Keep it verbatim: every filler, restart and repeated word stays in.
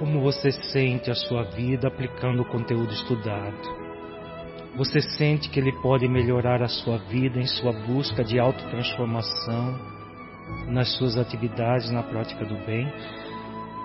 Como você sente a sua vida aplicando o conteúdo estudado? Você sente que ele pode melhorar a sua vida em sua busca de autotransformação, nas suas atividades na prática do bem?